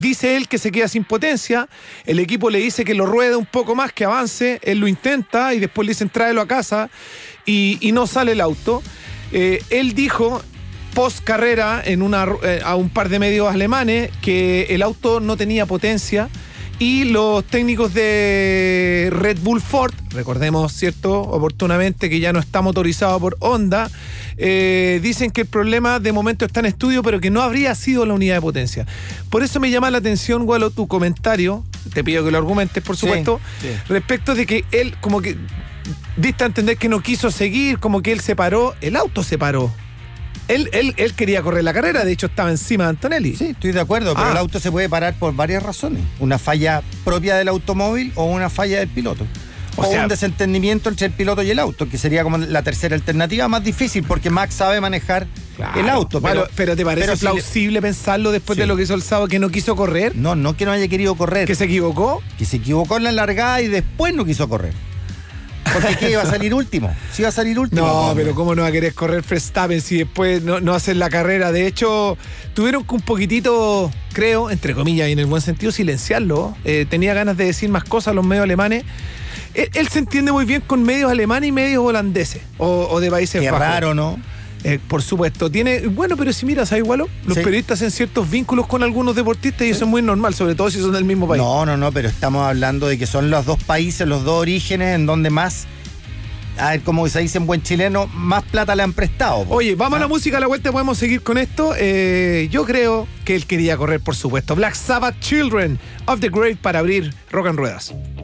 Dice él que se queda sin potencia, el equipo le dice que lo ruede un poco más, que avance, él lo intenta y después le dicen tráelo a casa y no sale el auto. Él dijo post carrera a un par de medios alemanes que el auto no tenía potencia y los técnicos de Red Bull Ford, recordemos, ¿cierto?, oportunamente que ya no está motorizado por Honda, dicen que el problema de momento está en estudio, pero que no habría sido la unidad de potencia. Por eso me llama la atención, Gualo, tu comentario, te pido que lo argumentes, por supuesto, sí. Respecto de que él como que diste a entender que no quiso seguir, como que él se paró, el auto se paró. Él quería correr la carrera, de hecho estaba encima de Antonelli. Sí, estoy de acuerdo, pero el auto se puede parar por varias razones. Una falla propia del automóvil o una falla del piloto. O sea, un desentendimiento entre el piloto y el auto, que sería como la tercera alternativa más difícil, porque Max sabe manejar el auto. Pero ¿te parece plausible pensarlo después de lo que hizo el sábado, que no quiso correr? No que no haya querido correr. ¿Que se equivocó? Que se equivocó en la largada y después no quiso correr. Porque ¿qué iba a salir último? Sí iba a salir último. No, pero ¿cómo no va a querer correr Verstappen si después no hacen la carrera? De hecho, tuvieron que un poquitito, creo, entre comillas y en el buen sentido, silenciarlo. Tenía ganas de decir más cosas a los medios alemanes. Él se entiende muy bien con medios alemanes y medios holandeses o de Países Bajos. Qué raro, ¿no? Por supuesto, bueno, pero si miras, ¿sabes, Gualo? Los periodistas hacen ciertos vínculos con algunos deportistas y eso es muy normal, sobre todo si son del mismo país. No, pero estamos hablando de que son los dos países, los dos orígenes en donde más, a ver, como se dice en buen chileno, más plata le han prestado. Oye, vamos a la música, a la vuelta podemos seguir con esto. Yo creo que él quería correr, por supuesto. Black Sabbath, Children of the Grave, para abrir Rock and Ruedas.